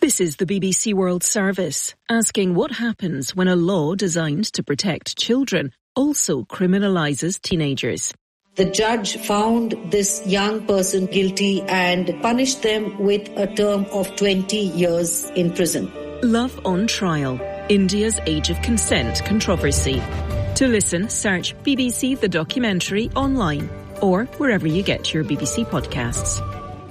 This is the BBC World Service, asking what happens when a law designed to protect children also criminalises teenagers. The judge found this young person guilty and punished them with a term of 20 years in prison. Love on Trial, India's Age of Consent controversy. To listen, search BBC The Documentary online or wherever you get your BBC podcasts.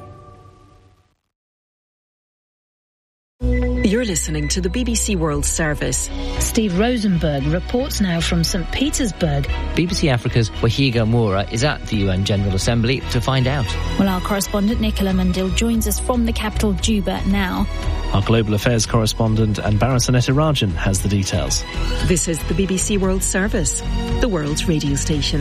You're listening to the BBC World Service. Steve Rosenberg reports now from St. Petersburg. BBC Africa's Wahiga Moura is at the UN General Assembly to find out. Well, our correspondent Nicola Mandil joins us from the capital, Juba, now. Our Global Affairs correspondent Anbara Sanetarajan has the details. This is the BBC World Service, the world's radio station.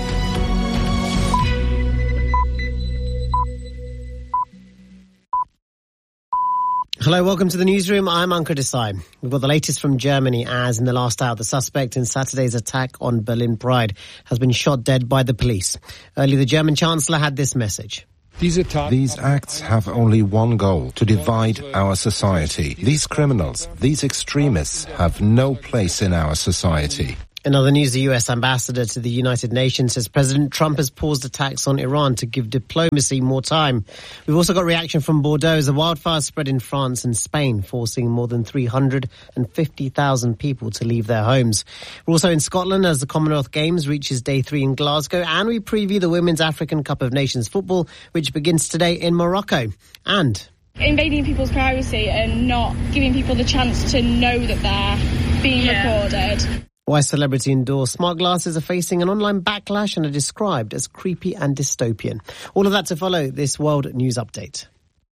Hello, welcome to the newsroom. I'm Ankur Desai. We've got the latest from Germany as in the last hour, the suspect in Saturday's attack on Berlin Pride has been shot dead by the police. Earlier, the German Chancellor had this message. These acts have only one goal, to divide our society. These criminals, these extremists have no place in our society. In other news, the US ambassador to the United Nations says President Trump has paused attacks on Iran to give diplomacy more time. We've also got reaction from Bordeaux as the wildfires spread in France and Spain, forcing more than 350,000 people to leave their homes. We're also in Scotland as the Commonwealth Games reaches day 3 in Glasgow, and we preview the Women's African Cup of Nations football, which begins today in Morocco. And invading people's privacy and not giving people the chance to know that they're being recorded. Why celebrity indoor smart glasses are facing an online backlash and are described as creepy and dystopian. All of that to follow this World News Update.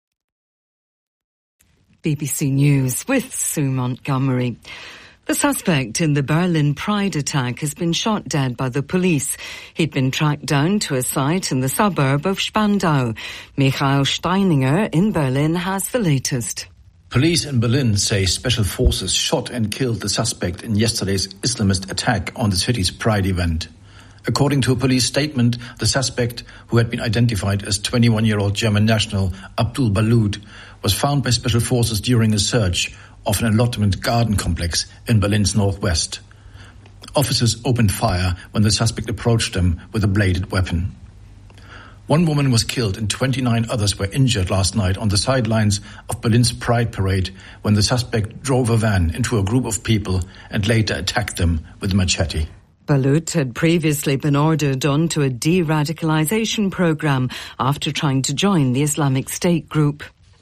BBC News with Sue Montgomery. The suspect in the Berlin Pride attack has been shot dead by the police. He'd been tracked down to a site in the suburb of Spandau. Michael Steininger in Berlin has the latest. Police in Berlin say special forces shot and killed the suspect in yesterday's Islamist attack on the city's Pride event. According to a police statement, the suspect, who had been identified as 21-year-old German national Abdul Balud, was found by special forces during a search of an allotment garden complex in Berlin's northwest. Officers opened fire when the suspect approached them with a bladed weapon. One woman was killed and 29 others were injured last night on the sidelines of Berlin's Pride Parade when the suspect drove a van into a group of people and later attacked them with a machete. Balud had previously been ordered onto a de-radicalization program after trying to join the Islamic State group.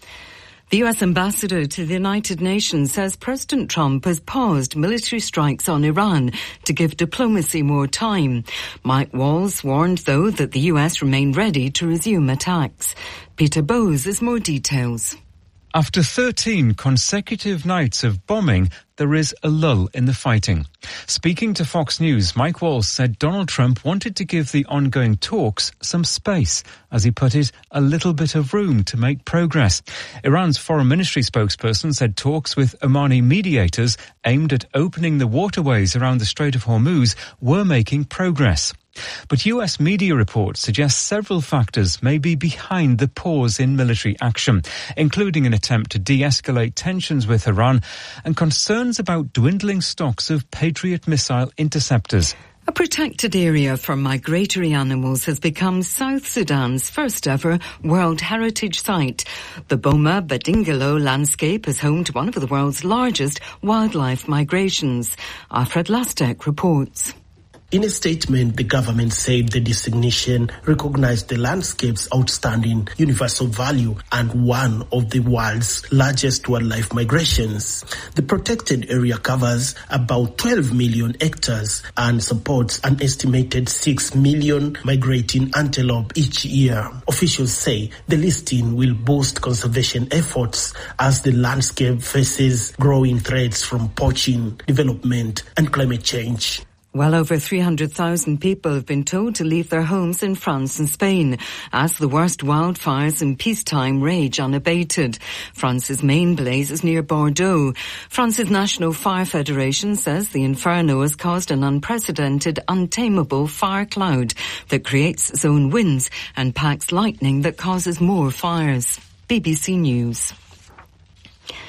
The US ambassador to the United Nations says President Trump has paused military strikes on Iran to give diplomacy more time. Mike Walls warned, though, that the US remain ready to resume attacks. Peter Bowes has more details. After 13 consecutive nights of bombing, there is a lull in the fighting. Speaking to Fox News, Mike Walls said Donald Trump wanted to give the ongoing talks some space, as he put it, a little bit of room to make progress. Iran's foreign ministry spokesperson said talks with Omani mediators aimed at opening the waterways around the Strait of Hormuz were making progress. But US media reports suggest several factors may be behind the pause in military action, including an attempt to de-escalate tensions with Iran and concerns about dwindling stocks of Patriot missile interceptors. A protected area for migratory animals has become South Sudan's first ever World Heritage Site. The Boma Badingalo landscape is home to one of the world's largest wildlife migrations. Alfred Lastek reports. In a statement, the government said the designation recognized the landscape's outstanding universal value and one of the world's largest wildlife migrations. The protected area covers about 12 million hectares and supports an estimated 6 million migrating antelope each year. Officials say the listing will boost conservation efforts as the landscape faces growing threats from poaching, development, and climate change. Well over 300,000 people have been told to leave their homes in France and Spain as the worst wildfires in peacetime rage unabated. France's main blaze is near Bordeaux. France's National Fire Federation says the inferno has caused an unprecedented, untamable fire cloud that creates zone winds and packs lightning that causes more fires. BBC News.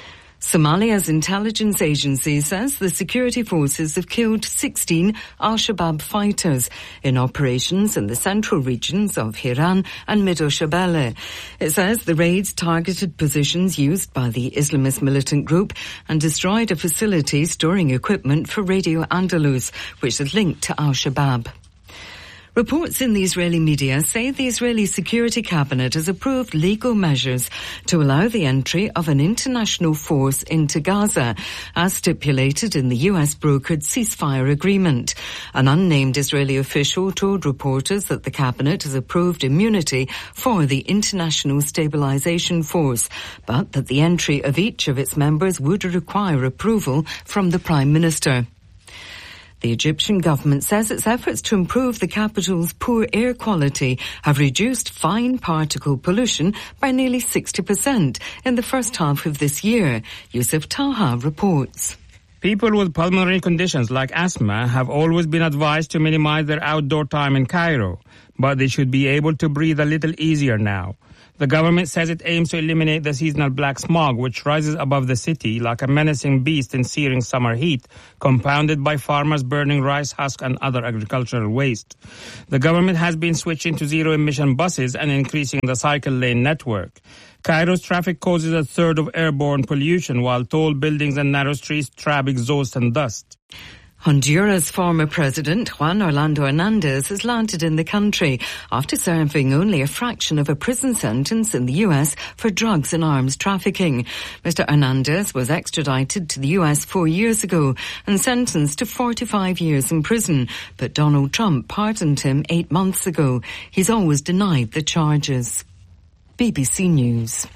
Somalia's intelligence agency says the security forces have killed 16 al-Shabaab fighters in operations in the central regions of Hiran and Middle-Shabelle. It says the raids targeted positions used by the Islamist militant group and destroyed a facility storing equipment for Radio Andalus, which is linked to al-Shabaab. Reports in the Israeli media say the Israeli Security Cabinet has approved legal measures to allow the entry of an international force into Gaza, as stipulated in the US-brokered ceasefire agreement. An unnamed Israeli official told reporters that the Cabinet has approved immunity for the International Stabilization Force, but that the entry of each of its members would require approval from the Prime Minister. The Egyptian government says its efforts to improve the capital's poor air quality have reduced fine particle pollution by nearly 60% in the first half of this year. Yusuf Taha reports. People with pulmonary conditions like asthma have always been advised to minimize their outdoor time in Cairo, but they should be able to breathe a little easier now. The government says it aims to eliminate the seasonal black smog, which rises above the city like a menacing beast in searing summer heat, compounded by farmers burning rice husk and other agricultural waste. The government has been switching to zero-emission buses and increasing the cycle lane network. Cairo's traffic causes a third of airborne pollution, while tall buildings and narrow streets trap exhaust and dust. Honduras' former president, Juan Orlando Hernandez, has landed in the country after serving only a fraction of a prison sentence in the US for drugs and arms trafficking. Mr. Hernandez was extradited to the US 4 years ago and sentenced to 45 years in prison, but Donald Trump pardoned him 8 months ago. He's always denied the charges. BBC News.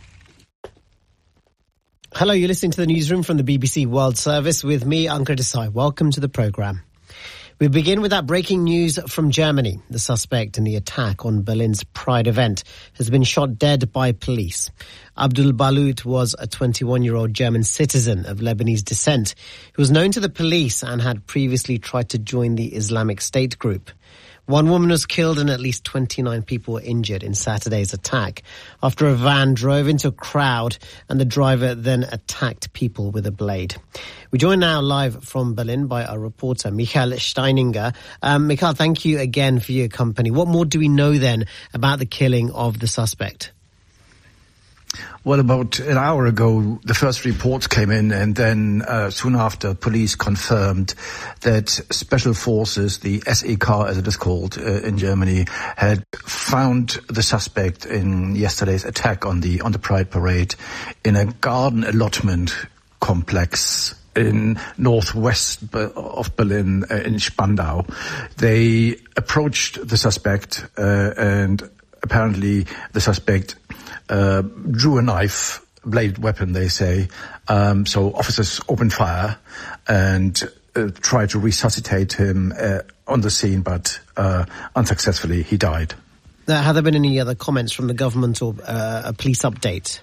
Hello, you're listening to the newsroom from the BBC World Service with me, Ankur Desai. Welcome to the programme. We begin with that breaking news from Germany. The suspect in the attack on Berlin's Pride event has been shot dead by police. Abdul Balut was a 21-year-old German citizen of Lebanese descent who was known to the police and had previously tried to join the Islamic State group. One woman was killed and at least 29 people were injured in Saturday's attack after a van drove into a crowd and the driver then attacked people with a blade. We join now live from Berlin by our reporter, Michael Steininger. Michael, thank you again for your company. What more do we know then about the killing of the suspect? Well, about an hour ago, the first reports came in, and then soon after, police confirmed that special forces, the SEK as it is called in Germany, had found the suspect in yesterday's attack on the Pride Parade in a garden allotment complex in northwest of Berlin, in Spandau. They approached the suspect and apparently the suspect drew a knife, bladed weapon, they say. So officers opened fire and tried to resuscitate him on the scene, but unsuccessfully he died. Have there been any other comments from the government or a police update?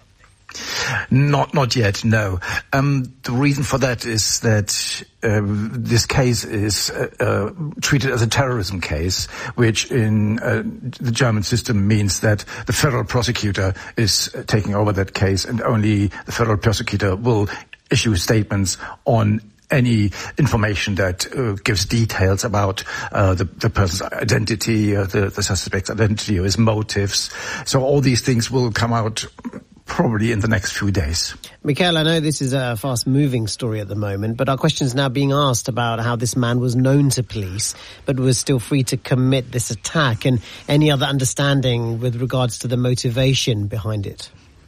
Not yet, no. The reason for that is that this case is treated as a terrorism case, which in the German system means that the federal prosecutor is taking over that case, and only the federal prosecutor will issue statements on any information that gives details about the person's identity, the suspect's identity, or his motives. So all these things will come out probably in the next few days. Michael, I know this is a fast-moving story at the moment, but our question's now being asked about how this man was known to police, but was still free to commit this attack, and any other understanding with regards to the motivation behind it.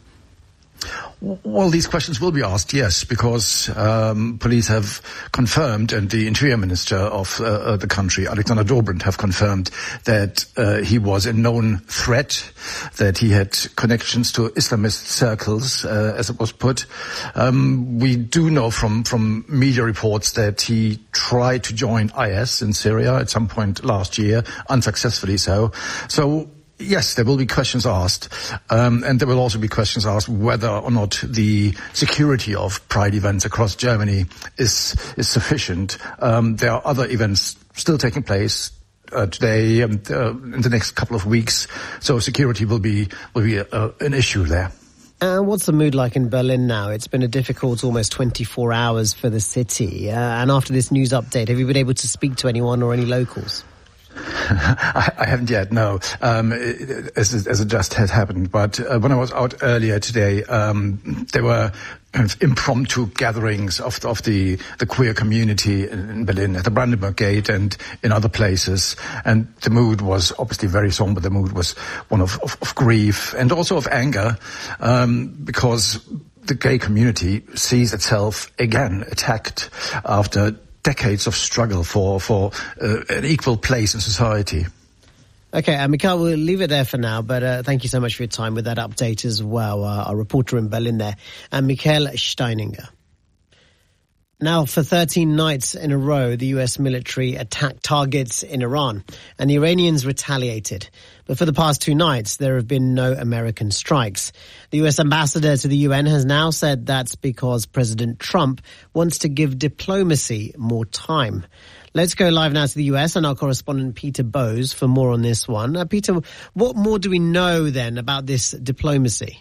Well, these questions will be asked, yes, because police have confirmed, and the Interior Minister of the country, Alexander Dobrindt, have confirmed that he was a known threat, that he had connections to Islamist circles, as it was put. We do know from media reports that he tried to join IS in Syria at some point last year, unsuccessfully so. So, yes, there will be questions asked, and there will also be questions asked whether or not the security of Pride events across Germany is sufficient. There are other events still taking place today and in the next couple of weeks, so security will be an issue there. What's the mood like in Berlin now? It's been a difficult almost 24 hours for the city. And after this news update, have you been able to speak to anyone or any locals? I haven't yet, no, as it just has happened. But when I was out earlier today, there were kind of impromptu gatherings of the queer community in Berlin at the Brandenburg Gate and in other places. And the mood was obviously very somber. The mood was one of grief and also of anger, because the gay community sees itself again attacked after decades of struggle for an equal place in society. Okay, Mikhail, we'll leave it there for now, but thank you so much for your time with that update as well. Our reporter in Berlin there, Michael Steininger. Now, for 13 nights in a row, the US military attacked targets in Iran, and the Iranians retaliated. But for the past 2 nights, there have been no American strikes. The US ambassador to the UN has now said that's because President Trump wants to give diplomacy more time. Let's go live now to the US and our correspondent Peter Bowes for more on this one. Peter, what more do we know then about this diplomacy?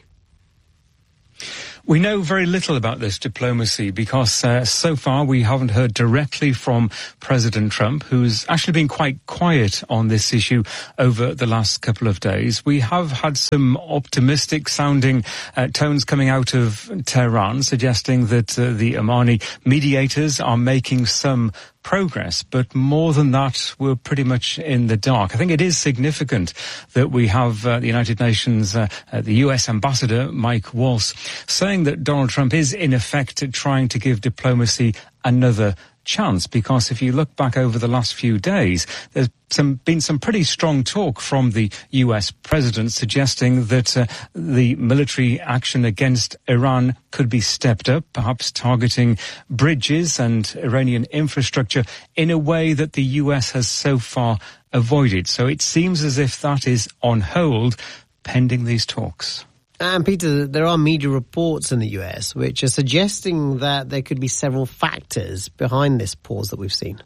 We know very little about this diplomacy because so far we haven't heard directly from President Trump, who's actually been quite quiet on this issue over the last couple of days. We have had some optimistic sounding tones coming out of Tehran suggesting that the Omani mediators are making some progress, but more than that, we're pretty much in the dark. I think it is significant that we have the United Nations, the US ambassador, Mike Waltz, saying that Donald Trump is in effect trying to give diplomacy another chance, because if you look back over the last few days, there's been some pretty strong talk from the US president suggesting that the military action against Iran could be stepped up, perhaps targeting bridges and Iranian infrastructure in a way that the US has so far avoided. So it seems as if that is on hold pending these talks. And Peter, there are media reports in the US which are suggesting that there could be several factors behind this pause that we've seen.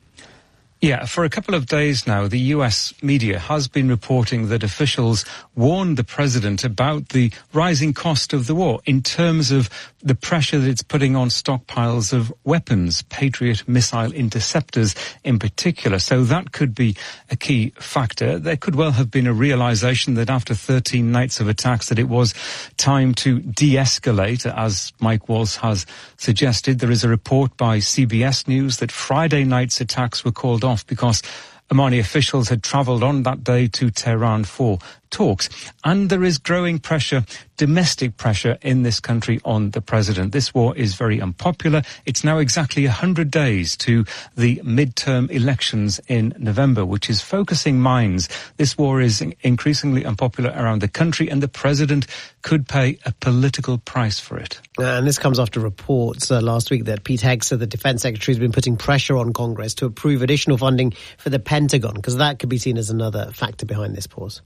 Yeah, for a couple of days now, the US media has been reporting that officials warned the president about the rising cost of the war in terms of the pressure that it's putting on stockpiles of weapons, Patriot missile interceptors in particular. So that could be a key factor. There could well have been a realization that after 13 nights of attacks that it was time to de-escalate, as Mike Waltz has suggested. There is a report by CBS News that Friday night's attacks were called off because Omani officials had travelled on that day to Tehran for talks. And there is growing pressure, domestic pressure in this country on the president. This war is very unpopular. It's now exactly 100 days to the midterm elections in November, which is focusing minds. This war is increasingly unpopular around the country, and the president could pay a political price for it. And this comes after reports last week that Pete Hegseth, the defense secretary, has been putting pressure on Congress to approve additional funding for the Pentagon, because that could be seen as another factor behind this pause.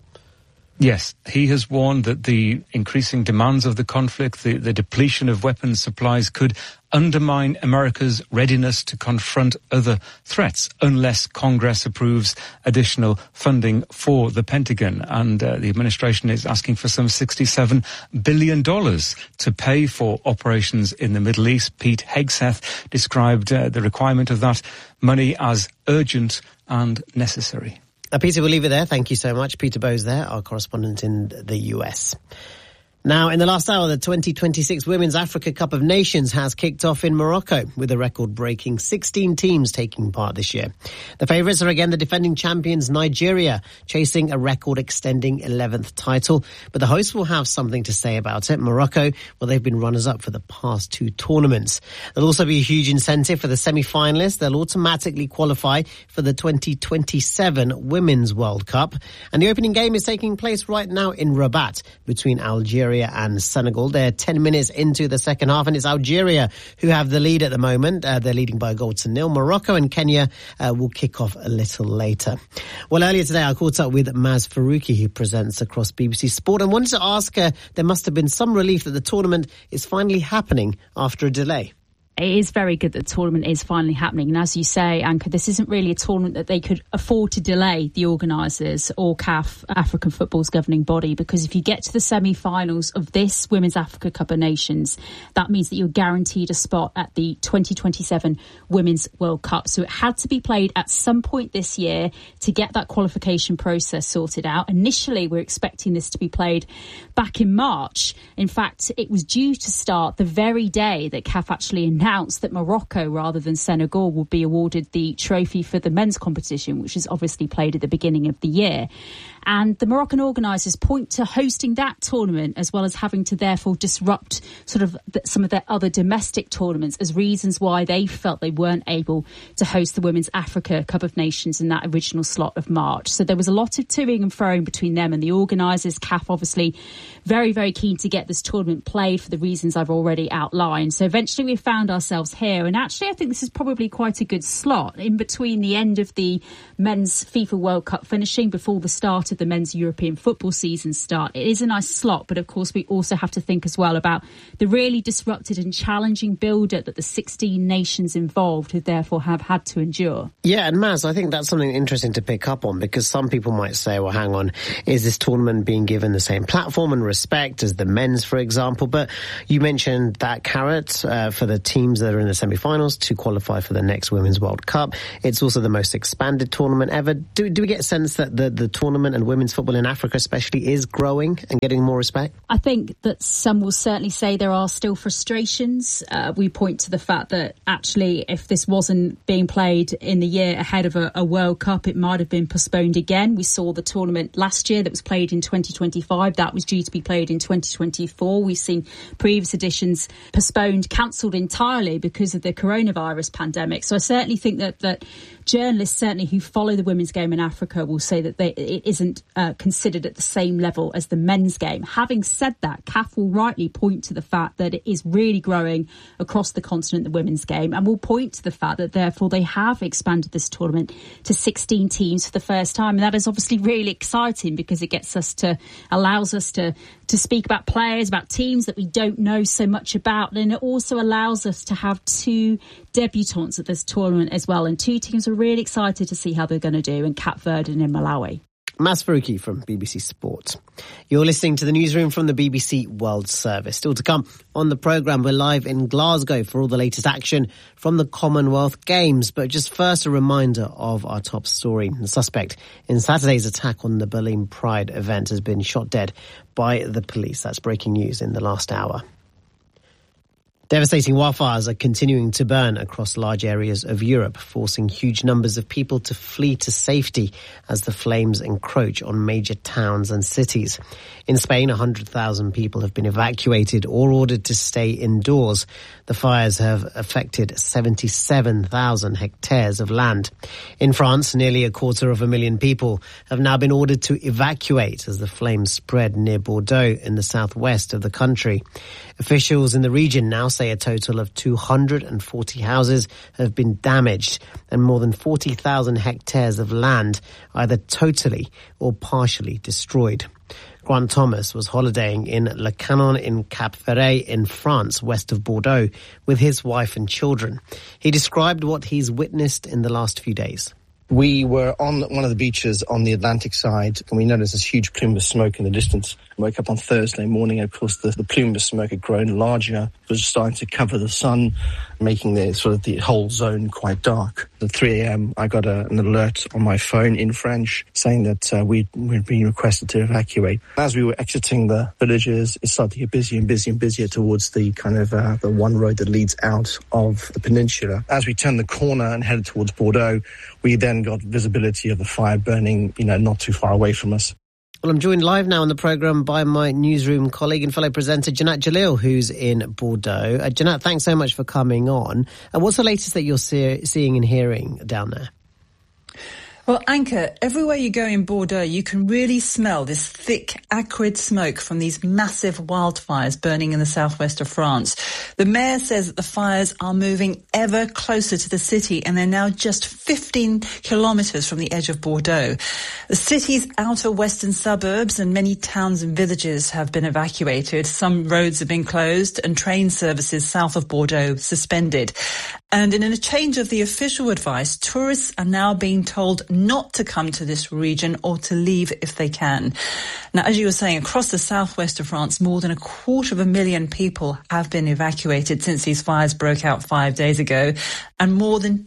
Yes, he has warned that the increasing demands of the conflict, the depletion of weapons supplies could undermine America's readiness to confront other threats unless Congress approves additional funding for the Pentagon. And the administration is asking for some $67 billion to pay for operations in the Middle East. Pete Hegseth described the requirement of that money as urgent and necessary. Peter, we'll leave it there. Thank you so much. Peter Bowes there, our correspondent in the US. Now, in the last hour, the 2026 Women's Africa Cup of Nations has kicked off in Morocco with a record-breaking 16 teams taking part this year. The favourites are again the defending champions Nigeria, chasing a record-extending 11th title. But the hosts will have something to say about it. Morocco, well, they've been runners-up for the past 2 tournaments. There'll also be a huge incentive for the semi-finalists. They'll automatically qualify for the 2027 Women's World Cup. And the opening game is taking place right now in Rabat between Algeria and Senegal. They're 10 minutes into the second half, and it's Algeria who have the lead at the moment. They're leading by a goal to nil. Morocco and Kenya will kick off a little later. Well, earlier today I caught up with Maz Faruqi, who presents across BBC Sport, and wanted to ask her, there must have been some relief that the tournament is finally happening after a delay. it is very good that the tournament is finally happening. And as you say, Anka, this isn't really a tournament that they could afford to delay, the organisers or CAF, African Football's governing body, because if you get to the semi-finals of this Women's Africa Cup of Nations, that means that you're guaranteed a spot at the 2027 Women's World Cup. So it had to be played at some point this year to get that qualification process sorted out. Initially, we're expecting this to be played back in March. In fact, it was due to start the very day that CAF actually announced that Morocco, rather than Senegal, will be awarded the trophy for the men's competition, which is obviously played at the beginning of the year. And the Moroccan organisers point to hosting that tournament, as well as having to therefore disrupt sort of some of their other domestic tournaments, as reasons why they felt they weren't able to host the Women's Africa Cup of Nations in that original slot of March. So there was a lot of toing and froing between them and the organisers. CAF obviously very, very keen to get this tournament played for the reasons I've already outlined. So eventually we found ourselves here. And actually, I think this is probably quite a good slot in between the end of the men's FIFA World Cup finishing before the start of the men's European football season start. It is a nice slot, but of course we also have to think as well about the really disrupted and challenging build-up that the 16 nations involved who therefore have had to endure. Yeah, and Maz, I think that's something interesting to pick up on, because some people might say, well, hang on, is this tournament being given the same platform and respect as the men's, for example? But you mentioned that carrot for the teams that are in the semi-finals to qualify for the next Women's World Cup. It's also the most expanded tournament ever. Do we get a sense that the tournament and women's football in Africa especially is growing and getting more respect? I think that some will certainly say there are still frustrations. We point to the fact that actually if this wasn't being played in the year ahead of a World Cup, it might have been postponed again. We saw the tournament last year that was played in 2025. That was due to be played in 2024. We've seen previous editions postponed, cancelled entirely because of the coronavirus pandemic. So I certainly think that journalists certainly who follow the women's game in Africa will say that it isn't considered at the same level as the men's game. Having said that, CAF will rightly point to the fact that it is really growing across the continent, the women's game, and will point to the fact that therefore they have expanded this tournament to 16 teams for the first time. And that is obviously really exciting because it allows us to speak about players, about teams that we don't know so much about. And it also allows us to have two debutantes at this tournament as well. And two teams are really excited to see how they're going to do in Cape Verde and in Malawi. Maz Faruqi from BBC Sport. You're listening to the newsroom from the BBC World Service. Still to come on the programme, we're live in Glasgow for all the latest action from the Commonwealth Games. But just first, a reminder of our top story. The suspect in Saturday's attack on the Berlin Pride event has been shot dead by the police. That's breaking news in the last hour. Devastating wildfires are continuing to burn across large areas of Europe, forcing huge numbers of people to flee to safety as the flames encroach on major towns and cities. In Spain, 100,000 people have been evacuated or ordered to stay indoors. The fires have affected 77,000 hectares of land. In France, nearly 250,000 people have now been ordered to evacuate as the flames spread near Bordeaux in the southwest of the country. Officials in the region now say a total of 240 houses have been damaged and more than 40,000 hectares of land either totally or partially destroyed. Grant Thomas was holidaying in Le Canon in Cap Ferret in France, west of Bordeaux, with his wife and children. He described what he's witnessed in the last few days. We were on one of the beaches on the Atlantic side, and we noticed this huge plume of smoke in the distance. I woke up on Thursday morning, and of course the plume of smoke had grown larger. It was starting to cover the sun, making the whole zone quite dark. At 3 a.m, I got an alert on my phone in French saying that we'd been requested to evacuate. As we were exiting the villages, it started to get busier and busier and busier towards the the one road that leads out of the peninsula. As we turned the corner and headed towards Bordeaux, we then got visibility of the fire burning, not too far away from us. Well, I'm joined live now on the programme by my newsroom colleague and fellow presenter, Janat Jalil, who's in Bordeaux. Janat, thanks so much for coming on. What's the latest that you're seeing and hearing down there? Well, Anka, everywhere you go in Bordeaux, you can really smell this thick, acrid smoke from these massive wildfires burning in the southwest of France. The mayor says that the fires are moving ever closer to the city, and they're now just 15 kilometres from the edge of Bordeaux. The city's outer western suburbs and many towns and villages have been evacuated. Some roads have been closed and train services south of Bordeaux suspended. And in a change of the official advice, tourists are now being told not to come to this region or to leave if they can. Now, as you were saying, across the southwest of France, more than 250,000 people have been evacuated since these fires broke out 5 days ago. And more than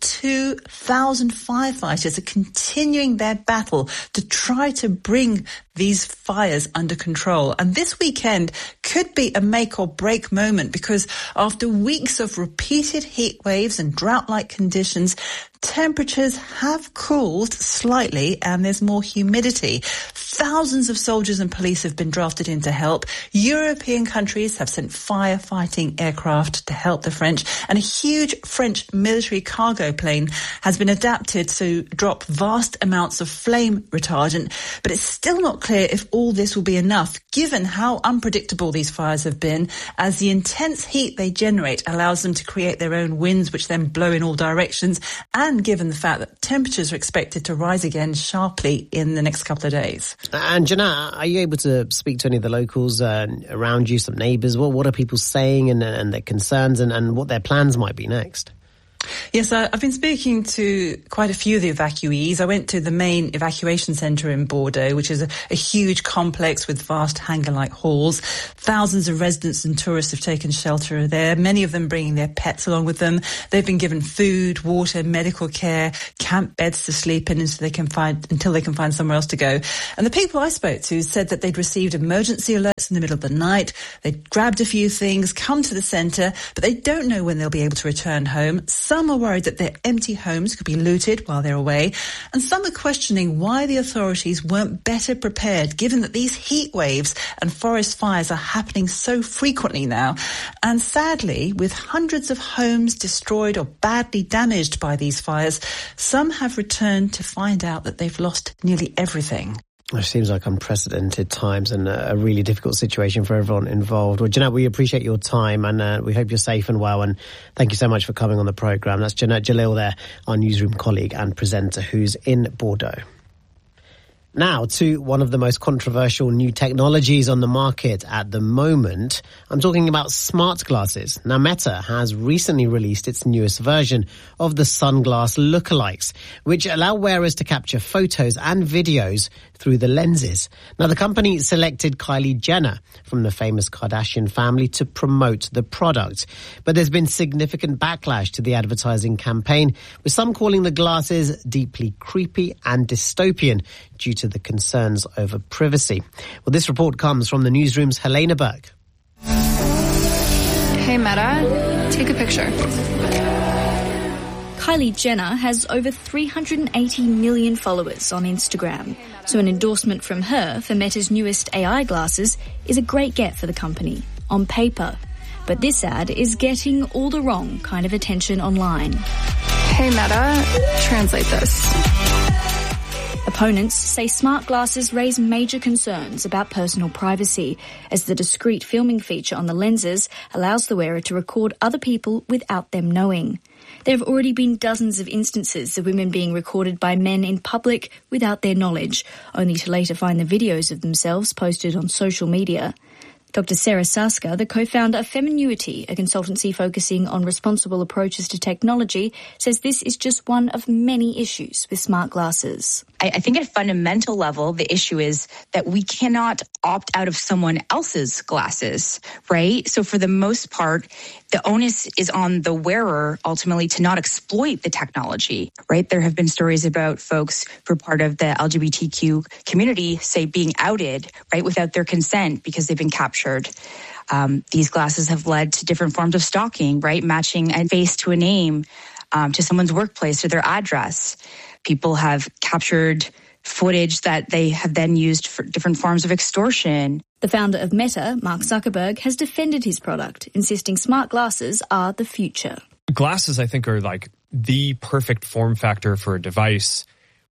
2,000 firefighters are continuing their battle to try to bring these fires under control. And this weekend could be a make or break moment, because after weeks of repeated heat waves and drought-like conditions, temperatures have cooled slightly and there's more humidity. Thousands of soldiers and police have been drafted in to help. European countries have sent firefighting aircraft to help the French, and a huge French military cargo plane has been adapted to drop vast amounts of flame retardant. But it's still not clear if all this will be enough, given how unpredictable these fires have been, as the intense heat they generate allows them to create their own winds, which then blow in all directions, and given the fact that temperatures are expected to rise again sharply in the next couple of days. And Janat, are you able to speak to any of the locals around you, some neighbours? What are people saying and their concerns and what their plans might be next? Yes, I've been speaking to quite a few of the evacuees. I went to the main evacuation centre in Bordeaux, which is a huge complex with vast hangar-like halls. Thousands of residents and tourists have taken shelter there, many of them bringing their pets along with them. They've been given food, water, medical care, camp beds to sleep in until they can find somewhere else to go. And the people I spoke to said that they'd received emergency alerts in the middle of the night. They'd grabbed a few things, come to the centre, but they don't know when they'll be able to return home. Some are worried that their empty homes could be looted while they're away, and some are questioning why the authorities weren't better prepared, given that these heat waves and forest fires are happening so frequently now. And sadly, with hundreds of homes destroyed or badly damaged by these fires, some have returned to find out that they've lost nearly everything. It seems like unprecedented times and a really difficult situation for everyone involved. Well, Janat, we appreciate your time and we hope you're safe and well. And thank you so much for coming on the programme. That's Janat Jalil there, our newsroom colleague and presenter who's in Bordeaux. Now to one of the most controversial new technologies on the market at the moment. I'm talking about smart glasses. Now, Meta has recently released its newest version of the sunglass lookalikes, which allow wearers to capture photos and videos through the lenses. Now, the company selected Kylie Jenner from the famous Kardashian family to promote the product. But there's been significant backlash to the advertising campaign, with some calling the glasses deeply creepy and dystopian due to the concerns over privacy. Well, this report comes from the newsroom's Helena Berg. Hey, Meta, take a picture. Kylie Jenner has over 380 million followers on Instagram, so an endorsement from her for Meta's newest AI glasses is a great get for the company, on paper. But this ad is getting all the wrong kind of attention online. Hey Meta, translate this. Opponents say smart glasses raise major concerns about personal privacy, as the discrete filming feature on the lenses allows the wearer to record other people without them knowing. There have already been dozens of instances of women being recorded by men in public without their knowledge, only to later find the videos of themselves posted on social media. Dr. Sarah Saska, the co-founder of Feminuity, a consultancy focusing on responsible approaches to technology, says this is just one of many issues with smart glasses. I think at a fundamental level, the issue is that we cannot opt out of someone else's glasses, right? So for the most part, the onus is on the wearer ultimately to not exploit the technology, right? There have been stories about folks who are part of the LGBTQ community, say, being outed, right, without their consent because they've been captured. These glasses have led to different forms of stalking, right? Matching a face to a name, to someone's workplace or their address. People have captured footage that they have then used for different forms of extortion. The founder of Meta, Mark Zuckerberg, has defended his product, insisting smart glasses are the future. Glasses, I think, are like the perfect form factor for a device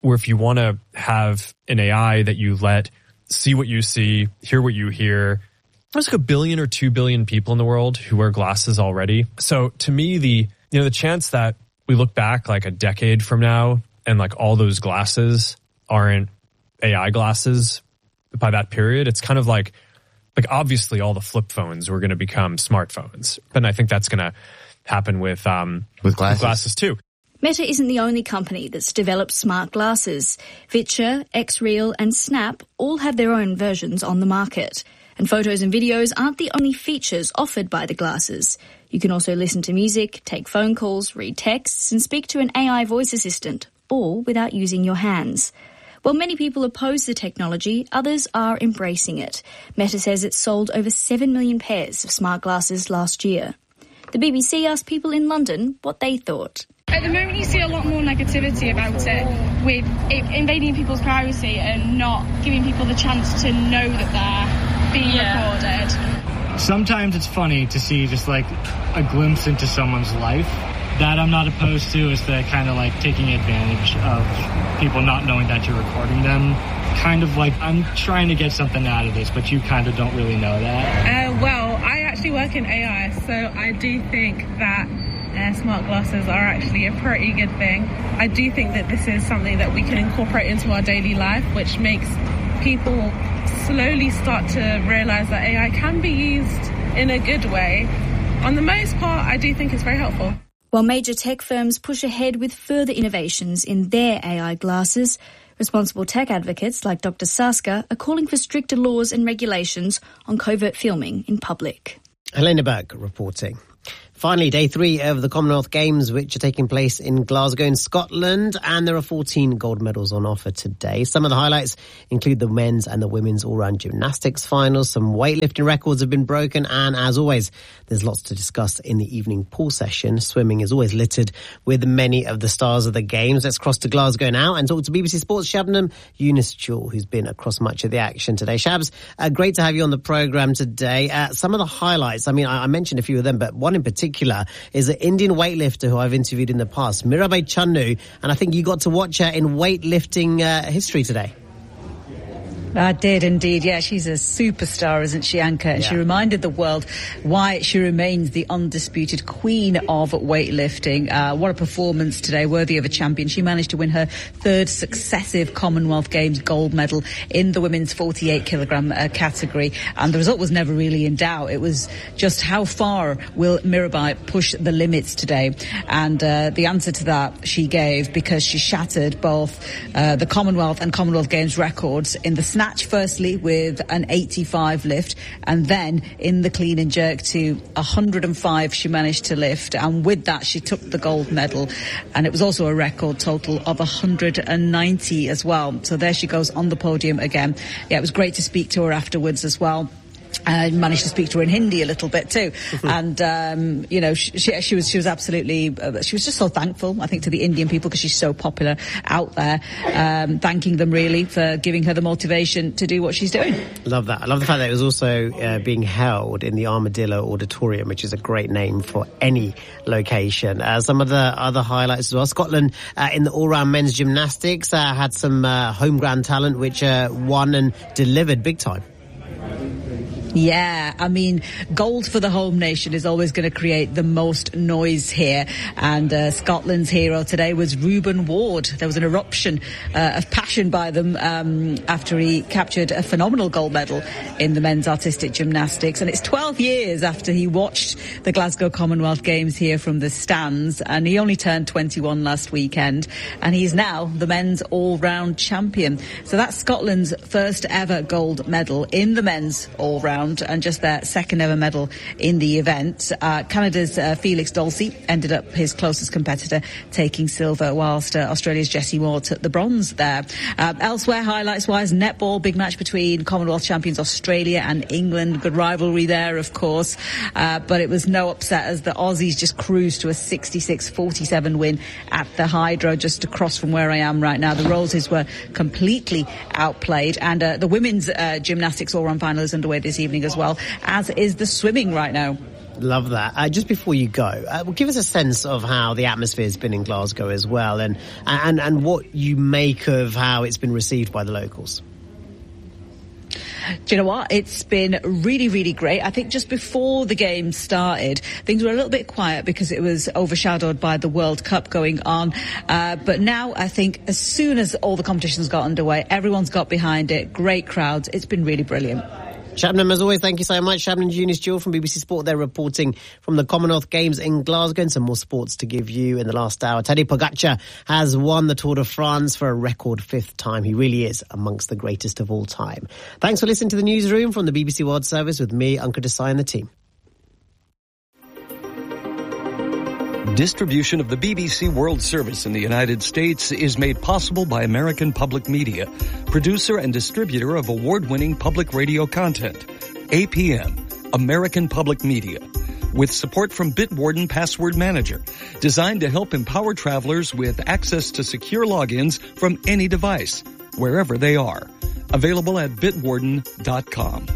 or if you want to have an AI that you let see what you see, hear what you hear, there's like 1 billion or 2 billion people in the world who wear glasses already. So to me, the chance that we look back like a decade from now and like all those glasses aren't AI glasses by that period, it's kind of like obviously all the flip phones were going to become smartphones. And I think that's going to happen with glasses too. Meta isn't the only company that's developed smart glasses. Vitra, XReal and Snap all have their own versions on the market. And photos and videos aren't the only features offered by the glasses. You can also listen to music, take phone calls, read texts and speak to an AI voice assistant, all without using your hands. While many people oppose the technology, others are embracing it. Meta says it sold over 7 million pairs of smart glasses last year. The BBC asked people in London what they thought. At the moment, you see a lot more negativity about it, with it invading people's privacy and not giving people the chance to know that they're being recorded. Sometimes it's funny to see just like a glimpse into someone's life. That I'm not opposed to is the kind of like taking advantage of people not knowing that you're recording them. Kind of like, I'm trying to get something out of this, but you kind of don't really know that. Well, I actually work in AI, so I do think that smart glasses are actually a pretty good thing. I do think that this is something that we can incorporate into our daily life, which makes people slowly start to realise that AI can be used in a good way. On the most part, I do think it's very helpful. While major tech firms push ahead with further innovations in their AI glasses, responsible tech advocates like Dr. Saska are calling for stricter laws and regulations on covert filming in public. Helena Berg reporting. Finally, day 3 of the Commonwealth Games, which are taking place in Glasgow in Scotland, and there are 14 gold medals on offer today. Some of the highlights include the men's and the women's all-round gymnastics finals. Some weightlifting records have been broken, and as always, there's lots to discuss in the evening pool session. Swimming is always littered with many of the stars of the Games. Let's cross to Glasgow now and talk to BBC Sports' Shabnam Yunus-Jewell, who's been across much of the action today. Shabs, great to have you on the programme today. Some of the highlights, I mentioned a few of them, but one in particular is an Indian weightlifter who I've interviewed in the past, Mirabai Channu, and I think you got to watch her in weightlifting history today. I did indeed. Yeah, she's a superstar, isn't she, Anka? And she reminded the world why she remains the undisputed queen of weightlifting. What a performance today, worthy of a champion. She managed to win her 3rd successive Commonwealth Games gold medal in the women's 48-kilogram category. And the result was never really in doubt. It was just how far will Mirabai push the limits today? And the answer to that she gave, because she shattered both the Commonwealth and Commonwealth Games records in the snatch, firstly with an 85 lift, and then in the clean and jerk to 105 she managed to lift, and with that she took the gold medal, and it was also a record total of 190 as well. So there she goes on the podium again. Yeah, it was great to speak to her afterwards as well. I managed to speak to her in Hindi a little bit too. And, she was absolutely, she was just so thankful, I think, to the Indian people, because she's so popular out there, thanking them really for giving her the motivation to do what she's doing. Love that. I love the fact that it was also being held in the Armadillo Auditorium, which is a great name for any location. Some of the other highlights as well. Scotland in the all-round men's gymnastics had some home-ground talent which won and delivered big time. Yeah, gold for the home nation is always going to create the most noise here. And Scotland's hero today was Reuben Ward. There was an eruption of passion by them after he captured a phenomenal gold medal in the men's artistic gymnastics. And it's 12 years after he watched the Glasgow Commonwealth Games here from the stands. And he only turned 21 last weekend. And he's now the men's all-round champion. So that's Scotland's first ever gold medal in the men's all-round, and just their 2nd ever medal in the event. Canada's Felix Dulcie ended up his closest competitor, taking silver, whilst Australia's Jessie Moore took the bronze there. Elsewhere, highlights-wise, netball, big match between Commonwealth champions Australia and England. Good rivalry there, of course. But it was no upset as the Aussies just cruised to a 66-47 win at the Hydro, just across from where I am right now. The Roses were completely outplayed. And the women's gymnastics all-round final is underway this evening as well, as is the swimming right now. Love that. Just before you go, give us a sense of how the atmosphere has been in Glasgow as well, and what you make of how it's been received by the locals. Do you know what? It's been really, really great. I think just before the game started, things were a little bit quiet because it was overshadowed by the World Cup going on. But now I think as soon as all the competitions got underway, everyone's got behind it. Great crowds. It's been really brilliant. Shabnam, as always, thank you so much. Shabnam Junius-Jewell from BBC Sport. They're reporting from the Commonwealth Games in Glasgow, and some more sports to give you in the last hour. Tadej Pogacar has won the Tour de France for a record 5th time. He really is amongst the greatest of all time. Thanks for listening to the newsroom from the BBC World Service with me, Ankur Desai, and the team. Distribution of the BBC World Service in the United States is made possible by American Public Media, producer and distributor of award-winning public radio content. APM, American Public Media, with support from Bitwarden Password Manager, designed to help empower travelers with access to secure logins from any device, wherever they are. Available at bitwarden.com.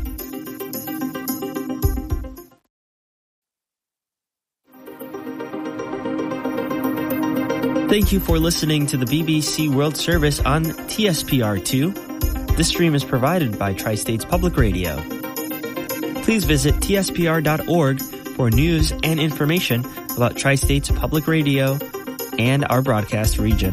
Thank you for listening to the BBC World Service on TSPR2. This stream is provided by Tri-States Public Radio. Please visit tspr.org for news and information about Tri-States Public Radio and our broadcast region.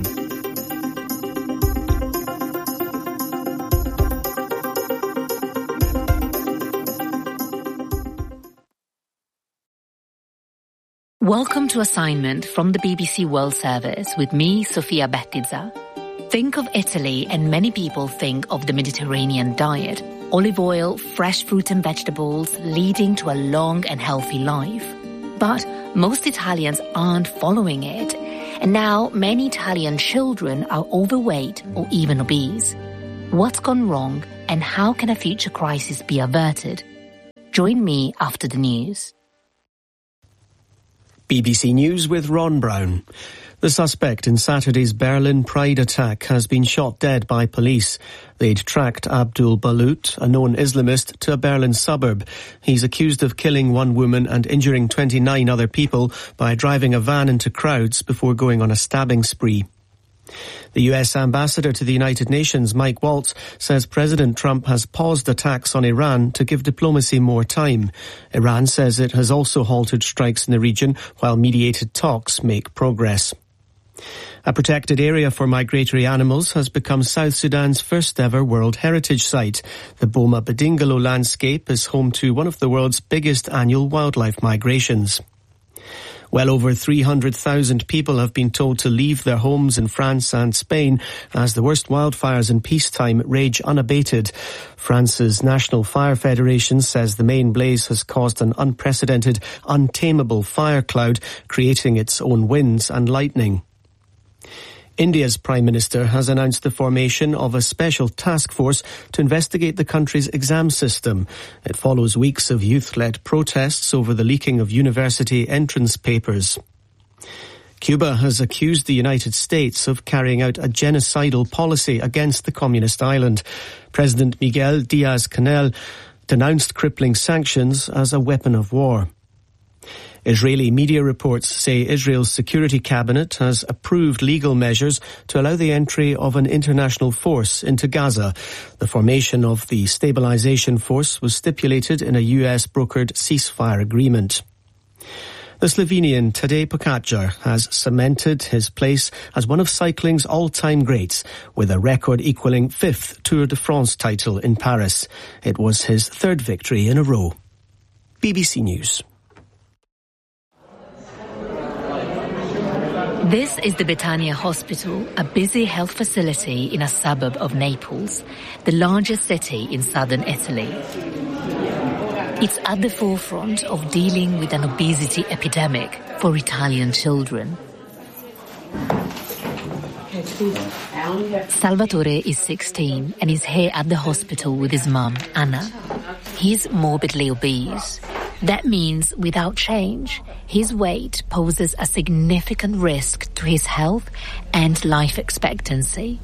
Welcome to Assignment from the BBC World Service with me, Sofia Bettiza. Think of Italy and many people think of the Mediterranean diet. Olive oil, fresh fruit and vegetables, leading to a long and healthy life. But most Italians aren't following it. And now many Italian children are overweight or even obese. What's gone wrong and how can a future crisis be averted? Join me after the news. BBC News with Ron Brown. The suspect in Saturday's Berlin Pride attack has been shot dead by police. They'd tracked Abdul Balut, a known Islamist, to a Berlin suburb. He's accused of killing one woman and injuring 29 other people by driving a van into crowds before going on a stabbing spree. The US ambassador to the United Nations, Mike Waltz, says President Trump has paused attacks on Iran to give diplomacy more time. Iran says it has also halted strikes in the region while mediated talks make progress. A protected area for migratory animals has become South Sudan's first ever World Heritage Site. The Boma Badingalo landscape is home to one of the world's biggest annual wildlife migrations. Well over 300,000 people have been told to leave their homes in France and Spain as the worst wildfires in peacetime rage unabated. France's National Fire Federation says the main blaze has caused an unprecedented, untamable fire cloud, creating its own winds and lightning. India's Prime Minister has announced the formation of a special task force to investigate the country's exam system. It follows weeks of youth-led protests over the leaking of university entrance papers. Cuba has accused the United States of carrying out a genocidal policy against the communist island. President Miguel Diaz-Canel denounced crippling sanctions as a weapon of war. Israeli media reports say Israel's security cabinet has approved legal measures to allow the entry of an international force into Gaza. The formation of the stabilization force was stipulated in a US-brokered ceasefire agreement. The Slovenian Tadej Pogacar has cemented his place as one of cycling's all-time greats, with a record equaling 5th Tour de France title in Paris. It was his 3rd victory in a row. BBC News. This is the Betania Hospital, a busy health facility in a suburb of Naples, the largest city in southern Italy. It's at the forefront of dealing with an obesity epidemic for Italian children. Salvatore is 16 and is here at the hospital with his mum, Anna. He's morbidly obese. That means without change, his weight poses a significant risk to his health and life expectancy.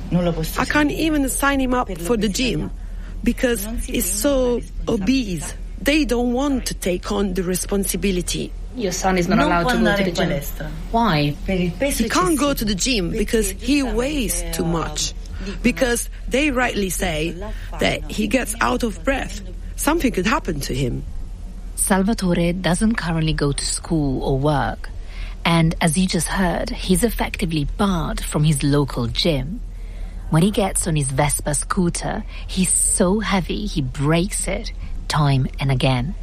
I can't even sign him up for the gym because he's so obese. they don't want to take on the responsibility. Your son is not allowed to go to the gym. Why? He can't go to the gym because he weighs too much. Because they rightly say that he gets out of breath. Something could happen to him. Salvatore doesn't currently go to school or work. And as you just heard, he's effectively barred from his local gym. When he gets on his Vespa scooter, he's so heavy he breaks it time and again.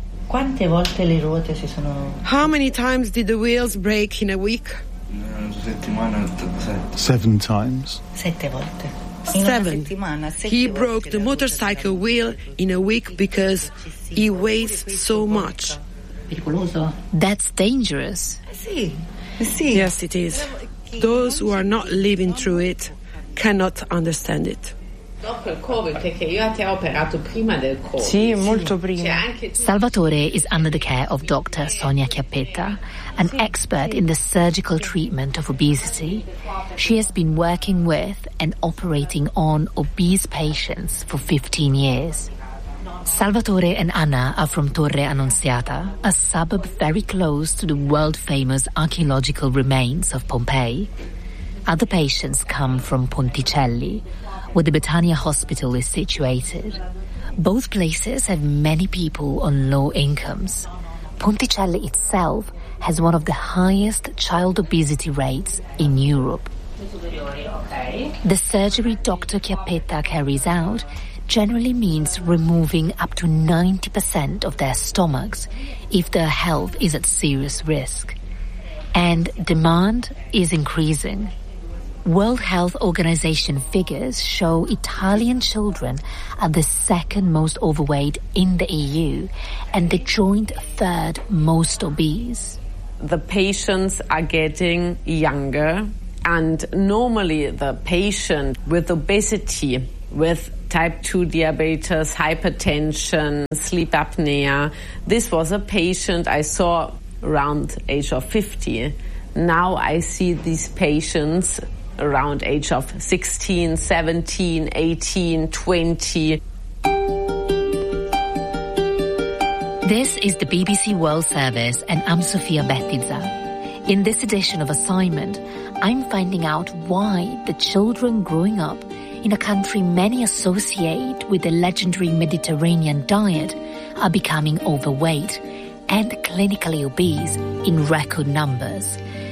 How many times did the wheels break in a week? 7 times. 7. He broke the motorcycle wheel in a week because he weighs so much. That's dangerous. Yes, it is. Those who are not living through it cannot understand it. Salvatore is under the care of Dr. Sonia Chiappetta, an expert in the surgical treatment of obesity. She has been working with and operating on obese patients for 15 years. Salvatore and Anna are from Torre Annunziata, a suburb very close to the world-famous archaeological remains of Pompeii. Other patients come from Ponticelli, where the Betania Hospital is situated. Both places have many people on low incomes. Ponticelli itself has one of the highest child obesity rates in Europe. The surgery Dr. Chiappetta carries out generally means removing up to 90% of their stomachs if their health is at serious risk. And demand is increasing. World Health Organization figures show Italian children are the second most overweight in the EU and the joint third most obese. The patients are getting younger, and normally the patient with obesity, with type 2 diabetes, hypertension, sleep apnea, this was a patient I saw around age of 50. Now I see these patients around age of 16, 17, 18, 20. This is the BBC World Service and I'm Sofia Bettiza. In this edition of Assignment, I'm finding out why the children growing up in a country many associate with the legendary Mediterranean diet are becoming overweight and clinically obese in record numbers.